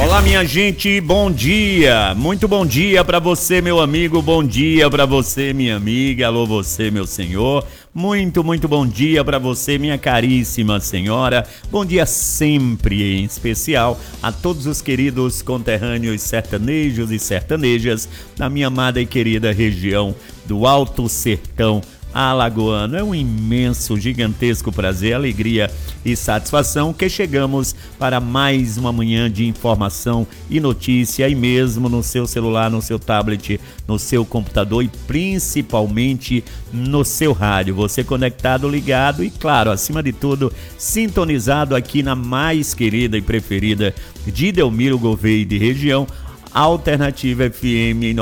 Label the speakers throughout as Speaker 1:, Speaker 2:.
Speaker 1: Olá, minha gente, bom dia, muito bom dia para você, meu amigo, bom dia para você, minha amiga, alô você, meu senhor, muito bom dia para você, minha caríssima senhora, bom dia sempre, em especial a todos os queridos conterrâneos sertanejos e sertanejas da minha amada e querida região do Alto Sertão alagoano. É um imenso, gigantesco prazer, alegria e satisfação que chegamos para mais uma manhã de informação e notícia, aí mesmo no seu celular, no seu tablet, no seu computador e principalmente no seu rádio. Você conectado, ligado e, claro, acima de tudo, sintonizado aqui na mais querida e preferida de Delmiro Gouveia de região, Alternativa FM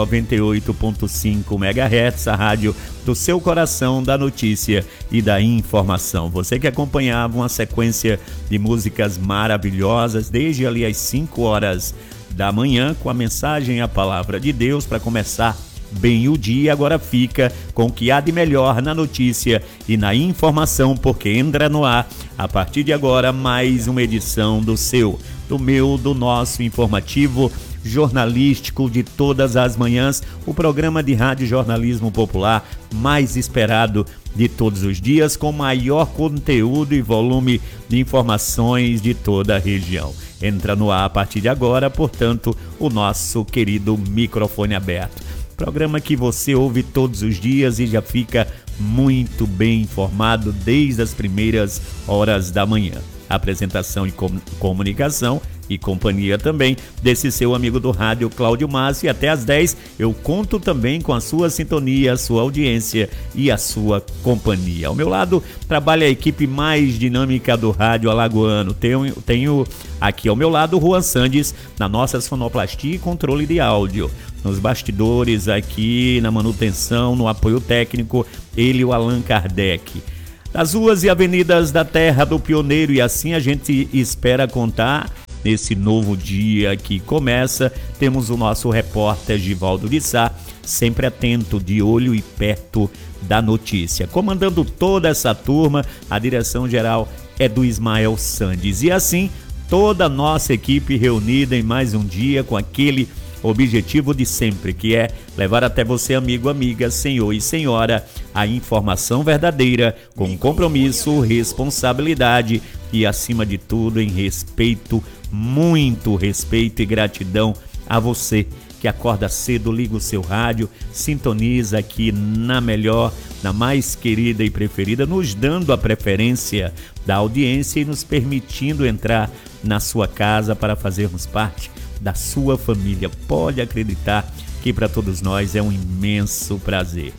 Speaker 1: 98.5 MHz, a rádio do seu coração, da notícia e da informação. Você que acompanhava uma sequência de músicas maravilhosas desde ali às 5 horas da manhã, com a mensagem e a palavra de Deus para começar bem o dia, agora fica com o que há de melhor na notícia e na informação, porque entra no ar, a partir de agora, mais uma edição do seu, do meu, do nosso informativo jornalístico de todas as manhãs, o programa de rádio jornalismo popular mais esperado de todos os dias, com maior conteúdo e volume de informações de toda a região. Entra no ar a partir de agora, portanto, o nosso querido microfone aberto. Programa que você ouve todos os dias e já fica muito bem informado desde as primeiras horas da manhã. Apresentação e comunicação e companhia também desse seu amigo do rádio, Cláudio Márcio, e até às 10 eu conto também com a sua sintonia, a sua audiência e a sua companhia. Ao meu lado trabalha a equipe mais dinâmica do rádio alagoano. Tenho aqui ao meu lado o Juan Sandes, na nossa sonoplastia e controle de áudio. Nos bastidores aqui, na manutenção, no apoio técnico, ele, o Allan Kardec. Das ruas e avenidas da terra do pioneiro, e assim a gente espera contar nesse novo dia que começa. Temos o nosso repórter Givaldo de Sá, sempre atento, de olho e perto da notícia. Comandando toda essa turma, a direção geral é do Ismael Sandes. E assim, toda a nossa equipe reunida em mais um dia com aquele objetivo de sempre, que é levar até você, amigo, amiga, senhor e senhora, a informação verdadeira, com compromisso, responsabilidade e, acima de tudo, em respeito, muito respeito e gratidão a você que acorda cedo, liga o seu rádio, sintoniza aqui na melhor, na mais querida e preferida, nos dando a preferência da audiência e nos permitindo entrar na sua casa para fazermos parte da sua família. Pode acreditar que para todos nós é um imenso prazer.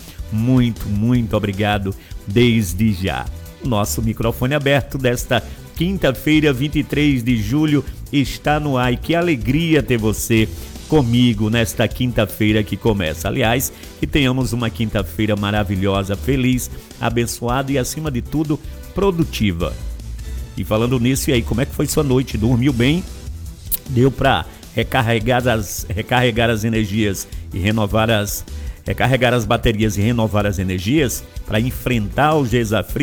Speaker 1: Muito obrigado desde já. O nosso microfone aberto desta quinta-feira, 23 de julho, está no ar. E que alegria ter você comigo nesta quinta-feira que começa. Aliás, que tenhamos uma quinta-feira maravilhosa, feliz, abençoada e, acima de tudo, produtiva. E falando nisso, e aí, como é que foi sua noite? Dormiu bem? Deu para recarregar as energias e recarregar as baterias e renovar as energias para enfrentar os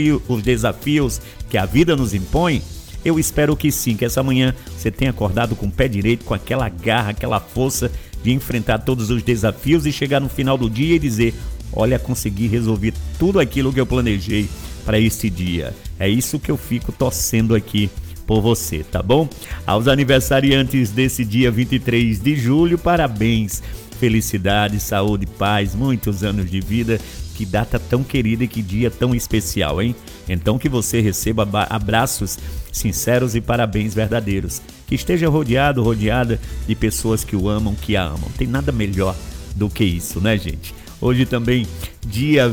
Speaker 1: desafios que a vida nos impõe? Eu espero que sim, que essa manhã você tenha acordado com o pé direito, com aquela garra, aquela força de enfrentar todos os desafios e chegar no final do dia e dizer: olha, consegui resolver tudo aquilo que eu planejei para este dia. É isso que eu fico torcendo aqui por você, tá bom? Aos aniversariantes desse dia 23 de julho, parabéns, felicidade, saúde, paz, muitos anos de vida. Que data tão querida e que dia tão especial, hein? Então que você receba abraços sinceros e parabéns verdadeiros. Que esteja rodeada de pessoas que o amam, que a amam. Tem nada melhor do que isso, né, gente? Hoje também, dia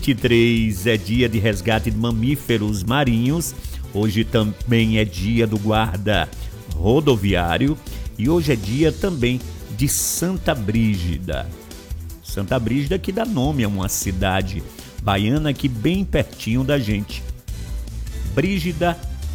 Speaker 1: 23, é dia de resgate de mamíferos marinhos. Hoje também é dia do guarda rodoviário e hoje é dia também de Santa Brígida. Santa Brígida, que dá nome a uma cidade baiana aqui bem pertinho da gente. Brígida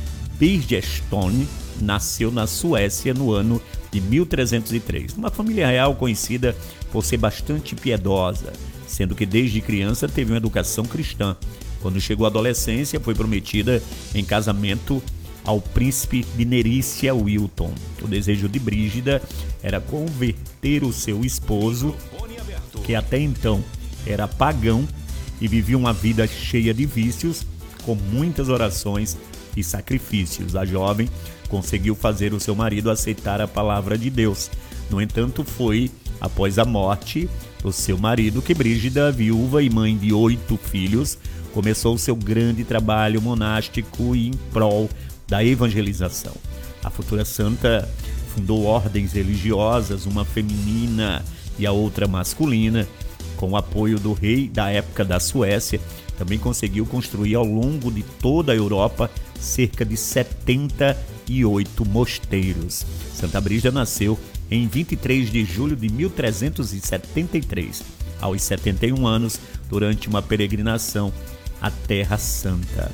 Speaker 1: Birgestone nasceu na Suécia no ano de 1303, uma família real conhecida por ser bastante piedosa, sendo que desde criança teve uma educação cristã. Quando chegou à adolescência, foi prometida em casamento ao príncipe de Nerícia Wilton. O desejo de Brígida era converter o seu esposo, que até então era pagão e vivia uma vida cheia de vícios, com muitas orações e sacrifícios. A jovem conseguiu fazer o seu marido aceitar a palavra de Deus. No entanto, foi após a morte do seu marido que Brígida, viúva e mãe de 8 filhos, começou o seu grande trabalho monástico em prol da evangelização. A futura santa fundou ordens religiosas, uma feminina e a outra masculina. Com o apoio do rei da época da Suécia, também conseguiu construir ao longo de toda a Europa cerca de 78 mosteiros. Santa Brígida nasceu em 23 de julho de 1373, aos 71 anos, durante uma peregrinação à Terra Santa.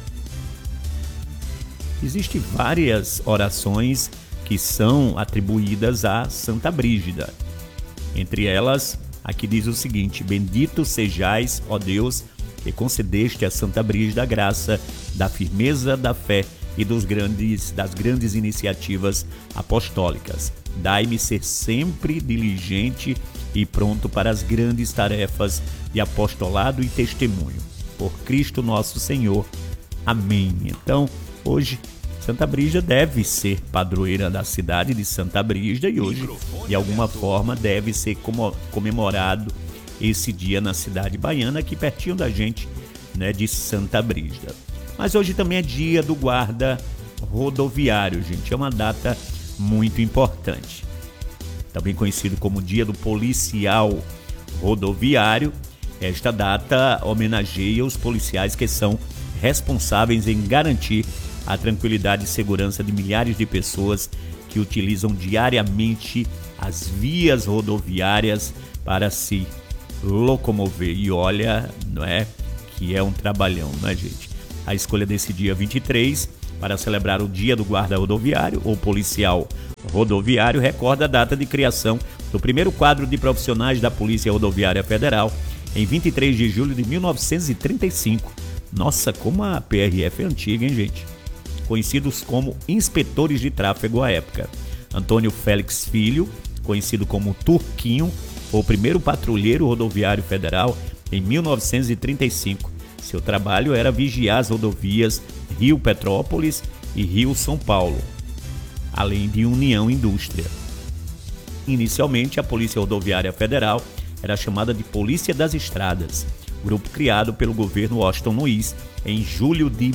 Speaker 1: Existem várias orações que são atribuídas a Santa Brígida. Entre elas, aqui diz o seguinte: bendito sejais, ó Deus, que concedeste a Santa Brígida a graça da firmeza da fé e das grandes iniciativas apostólicas. Dai-me ser sempre diligente e pronto para as grandes tarefas de apostolado e testemunho. Por Cristo nosso Senhor. Amém. Então, hoje, Santa Brígida deve ser padroeira da cidade de Santa Brígida e hoje, de alguma forma, deve ser comemorado esse dia na cidade baiana, aqui pertinho da gente, né, de Santa Brígida. Mas hoje também é dia do guarda rodoviário, gente. É uma data muito importante. Também conhecido como dia do policial rodoviário, esta data homenageia os policiais que são responsáveis em garantir a tranquilidade e segurança de milhares de pessoas que utilizam diariamente as vias rodoviárias para se locomover. E olha, não é que é um trabalhão, não é, gente? A escolha desse dia 23 para celebrar o Dia do Guarda Rodoviário ou Policial Rodoviário recorda a data de criação do primeiro quadro de profissionais da Polícia Rodoviária Federal em 23 de julho de 1935. Nossa, como a PRF é antiga, hein, gente? Conhecidos como inspetores de tráfego à época. Antônio Félix Filho, conhecido como Turquinho, foi o primeiro patrulheiro rodoviário federal em 1935. Seu trabalho era vigiar as rodovias Rio-Petrópolis e Rio-São Paulo, além de União Indústria. Inicialmente, a Polícia Rodoviária Federal era chamada de Polícia das Estradas, grupo criado pelo governo Washington Luiz em julho de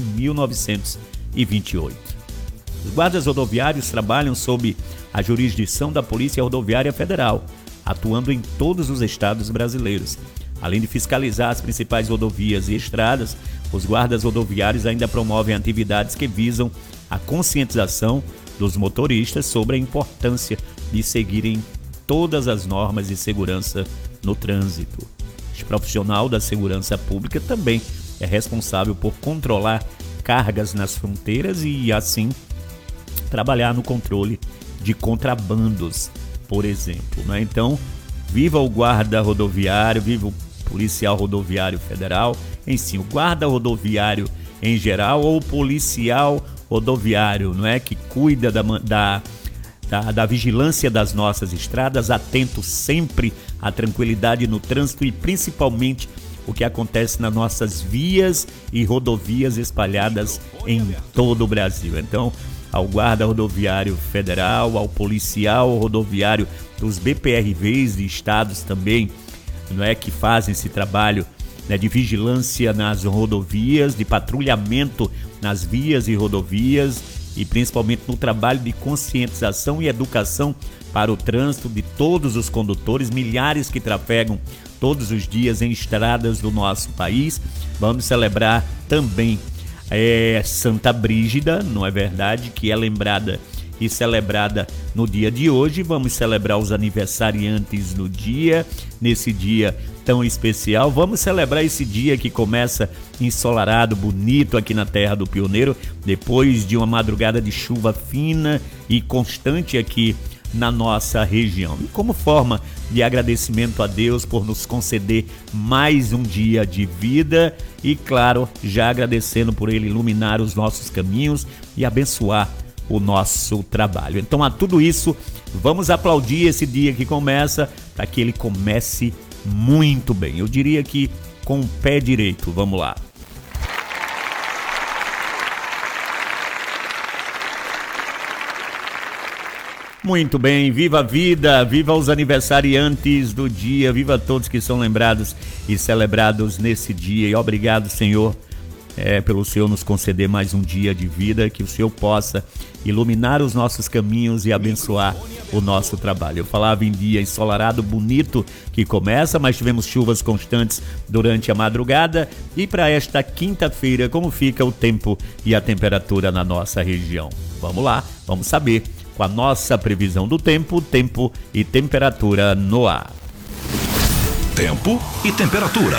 Speaker 1: 1928. Os guardas rodoviários trabalham sob a jurisdição da Polícia Rodoviária Federal, atuando em todos os estados brasileiros. Além de fiscalizar as principais rodovias e estradas, os guardas rodoviários ainda promovem atividades que visam a conscientização dos motoristas sobre a importância de seguirem todas as normas de segurança no trânsito. Este profissional da segurança pública também é responsável por controlar cargas nas fronteiras e, assim, trabalhar no controle de contrabandos, por exemplo, né? Então, viva o guarda rodoviário, viva o policial rodoviário federal, em si, o guarda rodoviário em geral ou o policial rodoviário, não é, que cuida da vigilância das nossas estradas, atento sempre à tranquilidade no trânsito e principalmente o que acontece nas nossas vias e rodovias espalhadas em todo o Brasil. Então, ao guarda rodoviário federal, ao policial rodoviário dos BPRVs de estados também, não é, que fazem esse trabalho, né, de vigilância nas rodovias, de patrulhamento nas vias e rodovias e principalmente no trabalho de conscientização e educação para o trânsito de todos os condutores, milhares que trafegam todos os dias em estradas do nosso país. Vamos celebrar também Santa Brígida, não é verdade? Que é lembrada e celebrada no dia de hoje. Vamos celebrar os aniversariantes no dia, nesse dia tão especial. Vamos celebrar esse dia que começa ensolarado, bonito aqui na Terra do Pioneiro, depois de uma madrugada de chuva fina e constante aqui na nossa região. E como forma de agradecimento a Deus por nos conceder mais um dia de vida e, claro, já agradecendo por Ele iluminar os nossos caminhos, e abençoar o nosso trabalho. Então, a tudo isso, vamos aplaudir esse dia que começa, para que ele comece muito bem. Eu diria que com o pé direito. Vamos lá. Muito bem, viva a vida, viva os aniversariantes do dia, viva todos que são lembrados e celebrados nesse dia. E obrigado, Senhor, pelo Senhor nos conceder mais um dia de vida, que o Senhor possa iluminar os nossos caminhos e abençoar o nosso trabalho. Eu falava em dia ensolarado, bonito, que começa, mas tivemos chuvas constantes durante a madrugada. E para esta quinta-feira, como fica o tempo e a temperatura na nossa região? Vamos lá, vamos saber com a nossa previsão do tempo e temperatura no ar.
Speaker 2: Tempo e temperatura.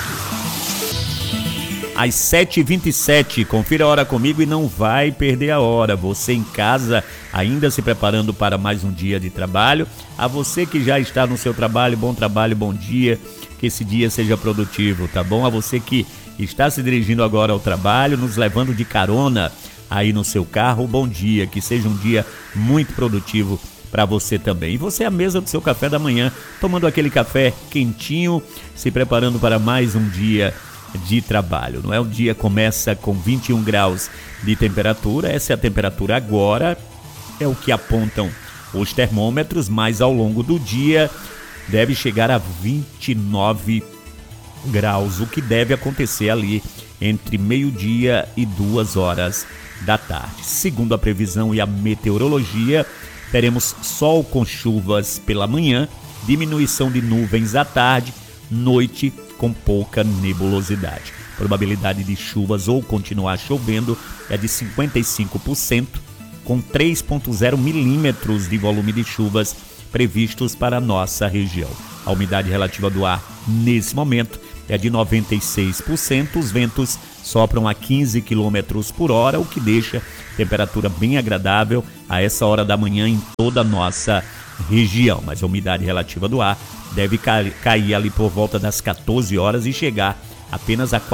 Speaker 1: Às 7h27, confira a hora comigo e não vai perder a hora. Você em casa, ainda se preparando para mais um dia de trabalho. A você que já está no seu trabalho, bom dia. Que esse dia seja produtivo, tá bom? A você que está se dirigindo agora ao trabalho, nos levando de carona aí no seu carro, bom dia. Que seja um dia muito produtivo para você também. E você à mesa do seu café da manhã, tomando aquele café quentinho, se preparando para mais um dia de trabalho, não é? O dia começa com 21 graus de temperatura, essa é a temperatura agora, é o que apontam os termômetros, mas ao longo do dia deve chegar a 29 graus, o que deve acontecer ali entre meio-dia e 2 horas da tarde. Segundo a previsão e a meteorologia, teremos sol com chuvas pela manhã, diminuição de nuvens à tarde, noite com pouca nebulosidade. Probabilidade de chuvas ou continuar chovendo é de 55%, com 3,0 milímetros de volume de chuvas previstos para a nossa região. A umidade relativa do ar nesse momento é de 96%, os ventos sopram a 15 km por hora, o que deixa temperatura bem agradável a essa hora da manhã em toda a nossa região. Mas a umidade relativa do ar deve cair ali por volta das 14 horas e chegar apenas a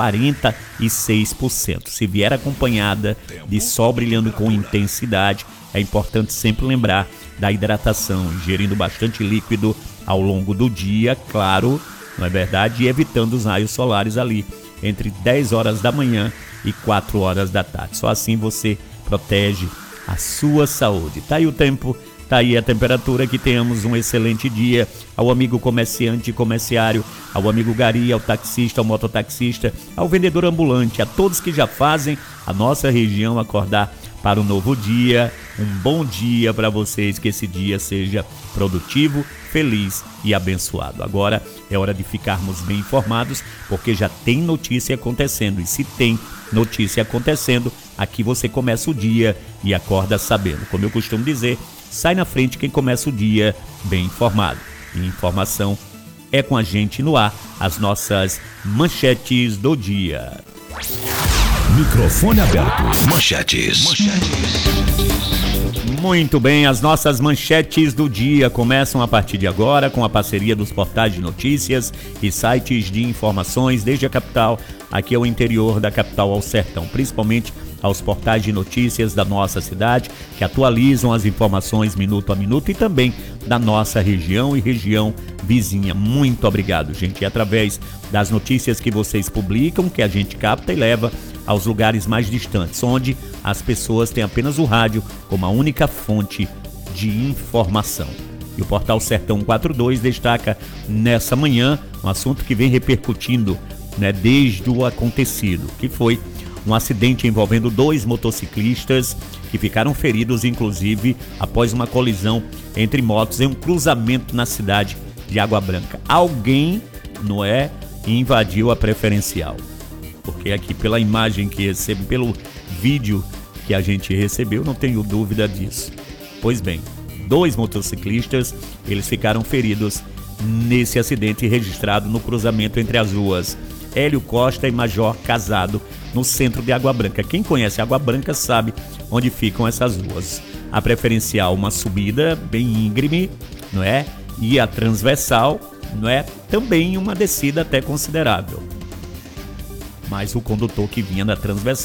Speaker 1: 46%. Se vier acompanhada de sol brilhando com intensidade, é importante sempre lembrar da hidratação, ingerindo bastante líquido ao longo do dia, claro, não é verdade? E evitando os raios solares ali entre 10 horas da manhã e 4 horas da tarde. Só assim você protege a sua saúde. Tá aí o tempo, tá aí a temperatura, que tenhamos um excelente dia. Ao amigo comerciante e comerciário, ao amigo gari, ao taxista, ao mototaxista, ao vendedor ambulante, a todos que já fazem a nossa região acordar para um novo dia. Um bom dia para vocês, que esse dia seja produtivo, feliz e abençoado. Agora é hora de ficarmos bem informados, porque já tem notícia acontecendo. E se tem notícia acontecendo, aqui você começa o dia e acorda sabendo. Como eu costumo dizer, sai na frente quem começa o dia bem informado. E informação é com a gente no ar, as nossas manchetes do dia.
Speaker 2: Microfone aberto. Manchetes.
Speaker 1: Muito bem, as nossas manchetes do dia começam a partir de agora com a parceria dos portais de notícias e sites de informações desde a capital, aqui ao interior da capital, ao sertão, principalmente aos portais de notícias da nossa cidade, que atualizam as informações minuto a minuto, e também da nossa região e região vizinha. Muito obrigado, gente. E através das notícias que vocês publicam, que a gente capta e leva aos lugares mais distantes, onde as pessoas têm apenas o rádio como a única fonte de informação. E o portal Sertão 42 destaca nessa manhã um assunto que vem repercutindo, desde o acontecido, que foi um acidente envolvendo 2 motociclistas que ficaram feridos, inclusive, após uma colisão entre motos em um cruzamento na cidade de Água Branca. Alguém, invadiu a preferencial. Porque aqui, pela imagem que recebo, pelo vídeo que a gente recebeu, não tenho dúvida disso. Pois bem, 2 motociclistas, eles ficaram feridos nesse acidente registrado no cruzamento entre as ruas Hélio Costa e Major Casado, no centro de Água Branca. Quem conhece Água Branca sabe onde ficam essas ruas. A preferencial, uma subida bem íngreme, e a transversal, também uma descida até considerável. Mas o condutor que vinha da transversal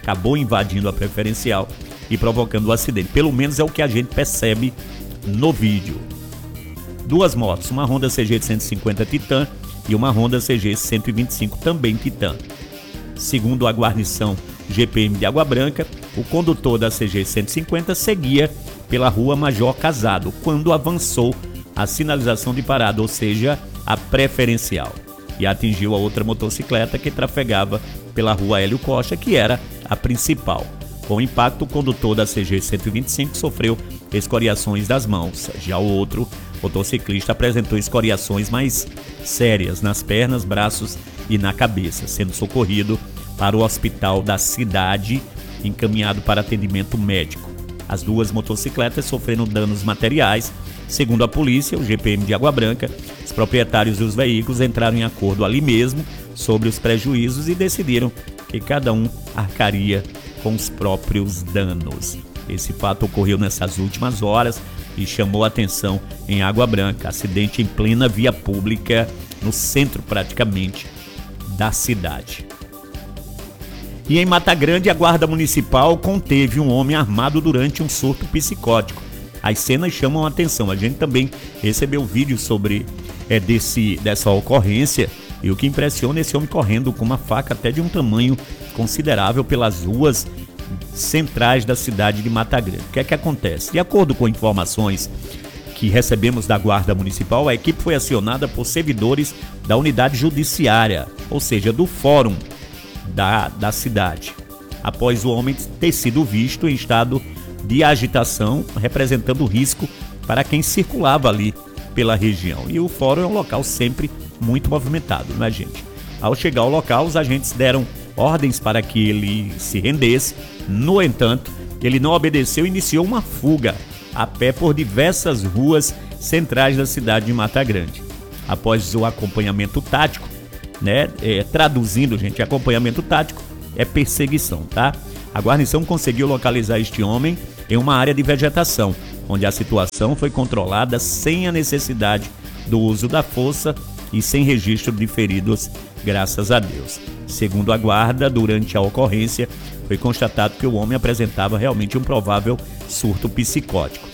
Speaker 1: acabou invadindo a preferencial e provocando o acidente. Pelo menos é o que a gente percebe no vídeo. Duas motos, uma Honda CG 150 Titan e uma Honda CG 125 também Titan. Segundo a guarnição GPM de Água Branca, o condutor da CG 150 seguia pela rua Major Casado quando avançou a sinalização de parada, ou seja, a preferencial, e atingiu a outra motocicleta que trafegava pela rua Hélio Costa, que era a principal. Com o impacto, o condutor da CG 125 sofreu escoriações das mãos. Já o outro motociclista apresentou escoriações mais sérias nas pernas, braços e na cabeça, sendo socorrido para o hospital da cidade, encaminhado para atendimento médico. As duas motocicletas sofreram danos materiais. Segundo a polícia, o GPM de Água Branca, os proprietários dos veículos entraram em acordo ali mesmo sobre os prejuízos e decidiram que cada um arcaria com os próprios danos. Esse fato ocorreu nessas últimas horas e chamou a atenção em Água Branca. Acidente em plena via pública, no centro praticamente da cidade. E em Mata Grande, a Guarda Municipal conteve um homem armado durante um surto psicótico. As cenas chamam a atenção. A gente também recebeu vídeos sobre dessa ocorrência, e o que impressiona é esse homem correndo com uma faca até de um tamanho considerável pelas ruas centrais da cidade de Mata Grande. O que é que acontece? De acordo com informações que recebemos da Guarda Municipal, a equipe foi acionada por servidores da unidade judiciária, ou seja, do fórum da cidade, após o homem ter sido visto em estado de agitação, representando risco para quem circulava ali pela região. E o fórum é um local sempre muito movimentado, né, gente? Ao chegar ao local, os agentes deram ordens para que ele se rendesse. No entanto, ele não obedeceu e iniciou uma fuga a pé por diversas ruas centrais da cidade de Mata Grande. Após o acompanhamento tático, né, traduzindo, gente, acompanhamento tático é perseguição, tá? A guarnição conseguiu localizar este homem em uma área de vegetação, onde a situação foi controlada sem a necessidade do uso da força e sem registro de feridos, graças a Deus. Segundo a guarda, durante a ocorrência, foi constatado que o homem apresentava realmente um provável surto psicótico.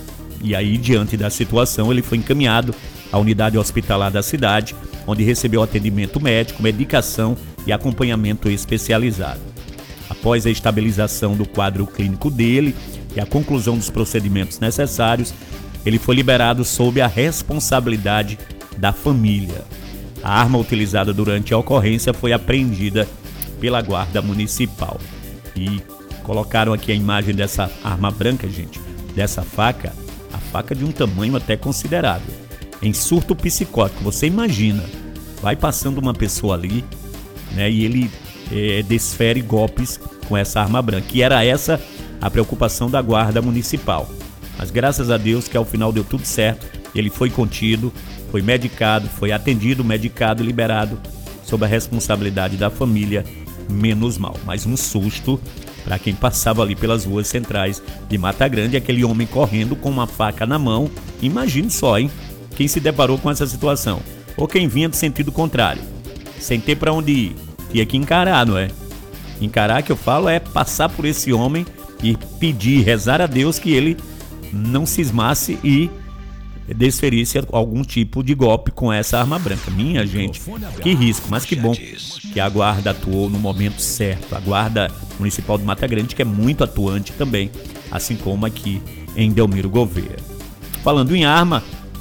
Speaker 1: E aí, diante da situação, ele foi encaminhado à unidade hospitalar da cidade, onde recebeu atendimento médico, medicação e acompanhamento especializado. Após a estabilização do quadro clínico dele e a conclusão dos procedimentos necessários, ele foi liberado sob a responsabilidade da família. A arma utilizada durante a ocorrência foi apreendida pela Guarda Municipal. E colocaram aqui a imagem dessa arma branca, gente, dessa faca, a faca de um tamanho até considerável. Em surto psicótico, você imagina, vai passando uma pessoa ali, né, e ele desfere golpes com essa arma branca. E era essa a preocupação da Guarda Municipal. Mas graças a Deus que ao final deu tudo certo, ele foi contido, foi medicado, foi atendido, medicado e liberado sob a responsabilidade da família, menos mal. Mas um susto para quem passava ali pelas ruas centrais de Mata Grande, aquele homem correndo com uma faca na mão. Imagine só, hein? Quem se deparou com essa situação, ou quem vinha do sentido contrário, sem ter para onde ir, tinha que encarar, não é? Encarar, que eu falo, é passar por esse homem e pedir, rezar a Deus que ele não cismasse e desferisse algum tipo de golpe com essa arma branca. Minha gente, que risco, mas que bom que a guarda atuou no momento certo. A Guarda Municipal de Mata Grande, que é muito atuante também, assim como aqui em Delmiro Gouveia. Falando em arma,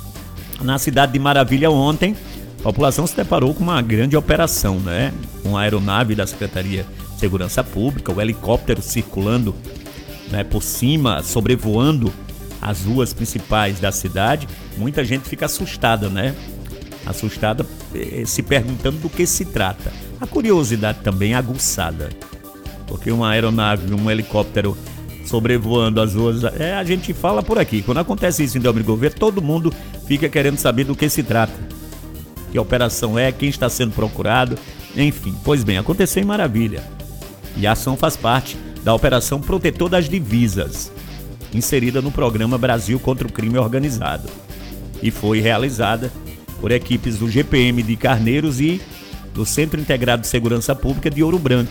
Speaker 1: na cidade de Maravilha ontem, a população se deparou com uma grande operação, né? Com a aeronave da Secretaria de Segurança Pública, o helicóptero circulando, né, por cima, sobrevoando as ruas principais da cidade. Muita gente fica assustada, né? Assustada, se perguntando do que se trata. A curiosidade também é aguçada, porque uma aeronave, um helicóptero sobrevoando as ruas, a gente fala por aqui. Quando acontece isso em Delmiro Gouveia, todo mundo fica querendo saber do que se trata, que operação é, quem está sendo procurado, enfim. Pois bem, aconteceu em Maravilha, e a ação faz parte da Operação Protetor das Divisas, inserida no programa Brasil contra o Crime Organizado, e foi realizada por equipes do GPM de Carneiros e do Centro Integrado de Segurança Pública de Ouro Branco,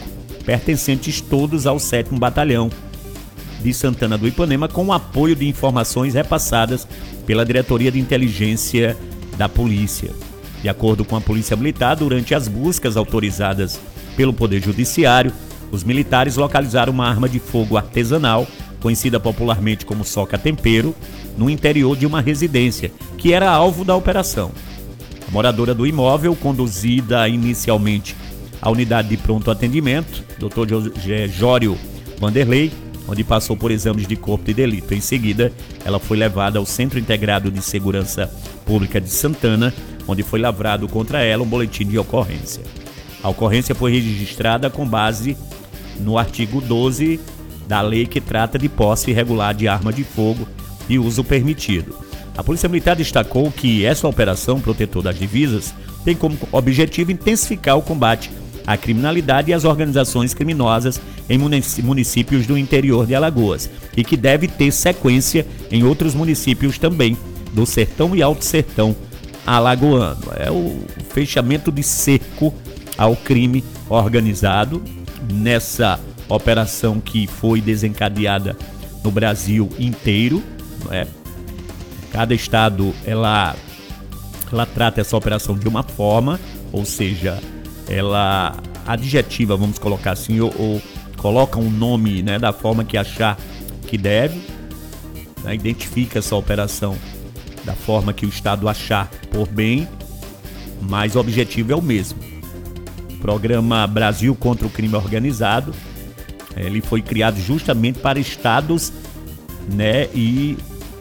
Speaker 1: pertencentes todos ao 7º Batalhão de Santana do Ipanema, com o apoio de informações repassadas pela Diretoria de Inteligência da Polícia. De acordo com a Polícia Militar, durante as buscas autorizadas pelo Poder Judiciário, os militares localizaram uma arma de fogo artesanal, conhecida popularmente como soca-tempero, no interior de uma residência, que era alvo da operação. A moradora do imóvel, conduzida inicialmente à unidade de pronto atendimento, Dr. Jório Vanderlei, onde passou por exames de corpo de delito. Em seguida, ela foi levada ao Centro Integrado de Segurança Pública de Santana, onde foi lavrado contra ela um boletim de ocorrência. A ocorrência foi registrada com base no artigo 12 da lei que trata de posse irregular de arma de fogo e uso permitido. A Polícia Militar destacou que essa operação Protetor das Divisas tem como objetivo intensificar o combate à criminalidade e às organizações criminosas em municípios do interior de Alagoas e que deve ter sequência em outros municípios também do Sertão e Alto Sertão alagoano. É o fechamento de cerco ao crime organizado nessa operação que foi desencadeada no Brasil inteiro, não é? Cada estado ela trata essa operação de uma forma, ou seja, ela adjetiva, vamos colocar assim, ou coloca um nome, né, da forma que achar que deve, né, identifica essa operação da forma que o estado achar por bem, mas o objetivo é o mesmo. O programa Brasil contra o Crime Organizado, ele foi criado justamente para estados, né, e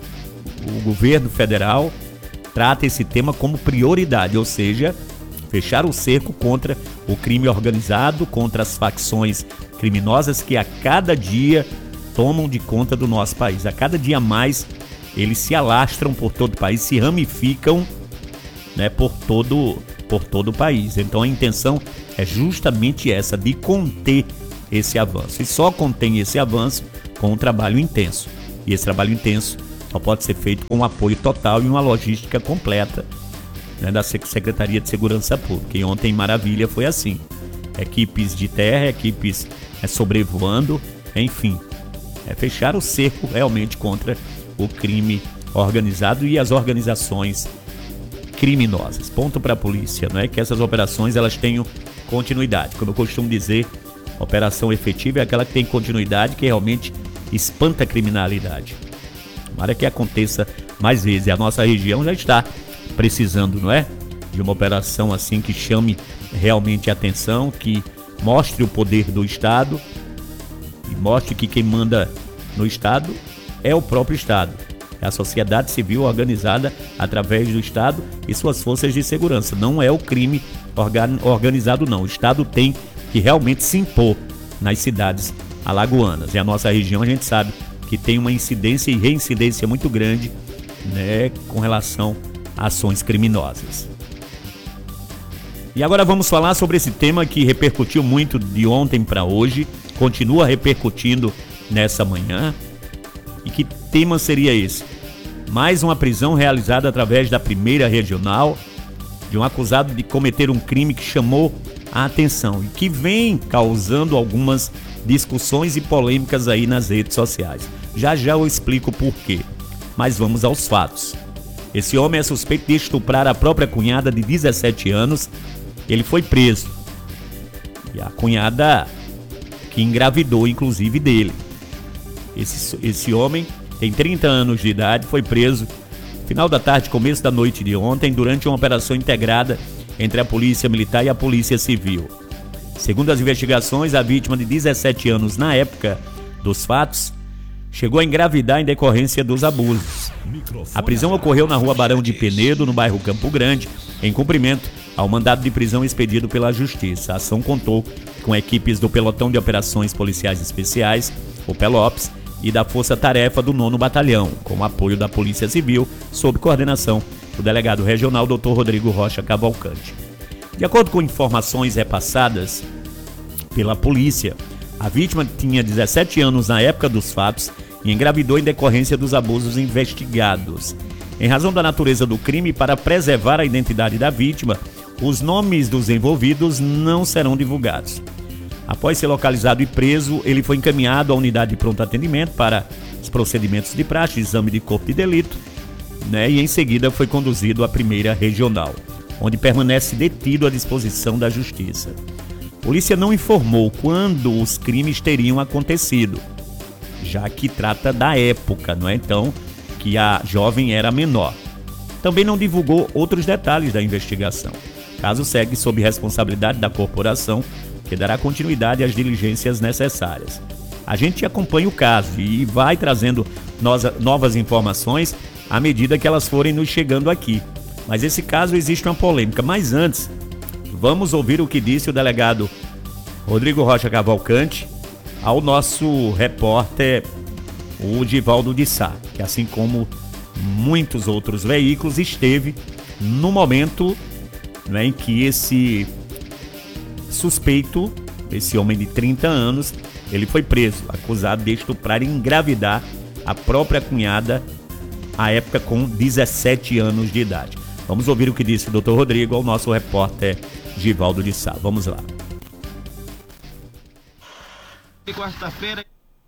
Speaker 1: o governo federal trata esse tema como prioridade, ou seja, fechar o cerco contra o crime organizado, contra as facções criminosas que a cada dia tomam de conta do nosso país. A cada dia mais eles se alastram por todo o país, se ramificam, né, por todo o país. Então a intenção é justamente essa, de conter esse avanço. E só contém esse avanço com um trabalho intenso. E esse trabalho intenso só pode ser feito com um apoio total e uma logística completa, né, da Secretaria de Segurança Pública. E ontem em Maravilha foi assim. Equipes de terra, equipes sobrevoando, enfim. Fechar o cerco realmente contra o crime organizado e as organizações criminosas. Ponto para a polícia, não é? Que essas operações elas tenham continuidade. Como eu costumo dizer, operação efetiva é aquela que tem continuidade, que realmente espanta a criminalidade. Tomara que aconteça mais vezes. E a nossa região já está precisando, não é? De uma operação assim que chame realmente a atenção, que mostre o poder do Estado e mostre que quem manda no Estado é o próprio Estado. É a sociedade civil organizada através do Estado e suas forças de segurança. Não é o crime organizado, não. O Estado tem que realmente se impor nas cidades alagoanas. E a nossa região, a gente sabe que tem uma incidência e reincidência muito grande, né, com relação a ações criminosas. E agora vamos falar sobre esse tema que repercutiu muito de ontem para hoje, continua repercutindo nessa manhã. E que tema seria esse? Mais uma prisão realizada através da 1ª Regional de um acusado de cometer um crime que chamou a atenção e que vem causando algumas discussões e polêmicas aí nas redes sociais. Já eu explico o porquê, mas vamos aos fatos. Esse homem é suspeito de estuprar a própria cunhada de 17 anos. Ele foi preso. E a cunhada que engravidou, inclusive, dele. Esse homem tem 30 anos de idade, foi preso no final da tarde, começo da noite de ontem, durante uma operação integrada entre a Polícia Militar e a Polícia Civil. Segundo as investigações, a vítima de 17 anos na época dos fatos chegou a engravidar em decorrência dos abusos. A prisão ocorreu na Rua Barão de Penedo, no bairro Campo Grande, em cumprimento ao mandado de prisão expedido pela Justiça. A ação contou com equipes do Pelotão de Operações Policiais Especiais, o PELOPS, e da Força Tarefa do 9º Batalhão, com o apoio da Polícia Civil, sob coordenação do delegado regional Dr. Rodrigo Rocha Cavalcante. De acordo com informações repassadas pela polícia, a vítima tinha 17 anos na época dos fatos e engravidou em decorrência dos abusos investigados. Em razão da natureza do crime, para preservar a identidade da vítima, os nomes dos envolvidos não serão divulgados. Após ser localizado e preso, ele foi encaminhado à unidade de pronto atendimento para os procedimentos de praxe, exame de corpo de delito, né? E em seguida foi conduzido à primeira regional, onde permanece detido à disposição da justiça. A polícia não informou quando os crimes teriam acontecido, já que trata da época, não é? Então, que a jovem era menor. Também não divulgou outros detalhes da investigação. O caso segue sob responsabilidade da corporação, que dará continuidade às diligências necessárias. A gente acompanha o caso e vai trazendo novas informações à medida que elas forem nos chegando aqui. Mas esse caso existe uma polêmica. Mas antes, vamos ouvir o que disse o delegado Rodrigo Rocha Cavalcante ao nosso repórter, o Givaldo de Sá, que assim como muitos outros veículos esteve no momento, né, em que esse suspeito, esse homem de 30 anos, ele foi preso, acusado de estuprar e engravidar a própria cunhada, à época com 17 anos de idade. Vamos ouvir o que disse o Dr. Rodrigo ao nosso repórter Givaldo de Sá. Vamos lá.
Speaker 3: Quarta-feira,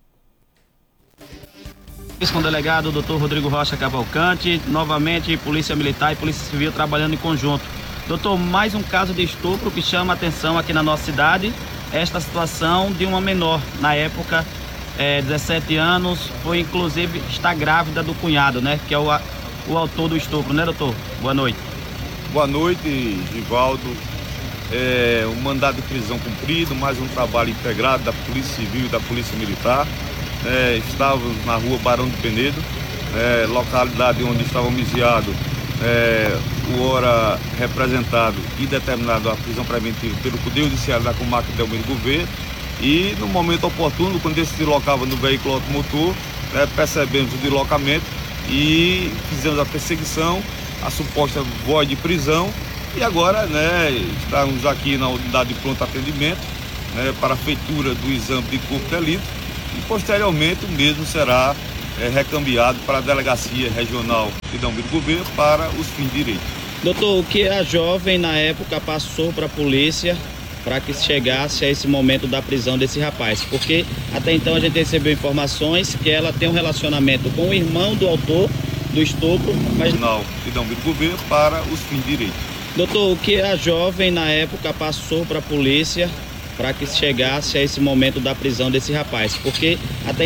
Speaker 3: com o delegado Dr. Rodrigo Rocha Cavalcante, novamente Polícia Militar e Polícia Civil trabalhando em conjunto. Doutor, mais um caso de estupro que chama a atenção aqui na nossa cidade. Esta situação de uma menor, na época, 17 anos, foi inclusive, está grávida do cunhado, né? Que é o autor do estupro, né, doutor? Boa noite.
Speaker 4: Boa noite, Givaldo. Um mandado de prisão cumprido, mais um trabalho integrado da Polícia Civil e da Polícia Militar. Estávamos na rua Barão de Penedo, localidade onde estava homiciado o hora representado e determinado a prisão preventiva pelo Poder Judiciário da Comarca de Delmiro Gouveia. E no momento oportuno, quando ele se deslocava no veículo automotor, percebemos o deslocamento e fizemos a perseguição, a suposta voz de prisão. E agora, estamos aqui na unidade de pronto atendimento, para a feitura do exame de corpo de delito, e posteriormente o mesmo será recambiado para a Delegacia Regional de Delmiro Gouveia para os fins de direito.
Speaker 3: Doutor, o que a jovem na época passou para a polícia para que chegasse a esse momento da prisão desse rapaz? Porque até então a gente recebeu informações que ela tem um relacionamento com o irmão do autor do estupro, mas...
Speaker 4: Regional de Delmiro Gouveia para os fins de direito.
Speaker 3: Doutor, o que a jovem na época passou para a polícia para que chegasse a esse momento da prisão desse rapaz? Porque até